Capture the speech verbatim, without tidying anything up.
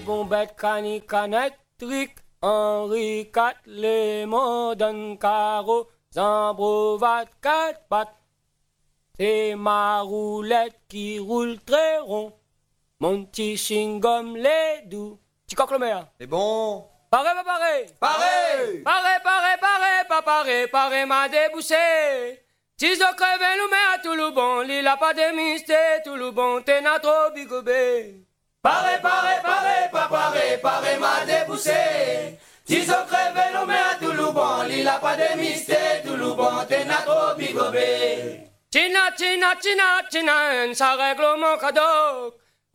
Bombette, cani, canette, tric, Henri quatre, les modern carreaux, Zambrovat, quatre pattes. C'est ma roulette qui roule très rond. Mon petit chewing-gum, les doux. Tu coques le maire. C'est bon. Paré, pas paré. Paré. Paré, paré, paré, pas paré, paré m'a débouché. Si je crève nous met à tout le bon, l'île a pas de mystère, tout le bon, t'es n'a trop bigobé. Paré, paré, paré, pas paré, paré m'a débouché. Si je crève nous met à tout le bon, l'île a pas de mystère, tout le bon, t'es n'a trop bigobé. China, China, China, China, ça règle mon cadeau.